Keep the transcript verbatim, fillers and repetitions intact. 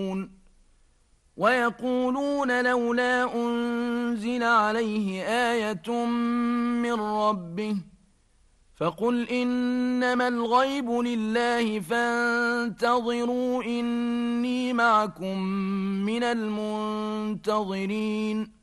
ويقولون لولا أنزل عليه آية من ربه فقل إنما الغيب لله فانتظروا إني معكم من المنتظرين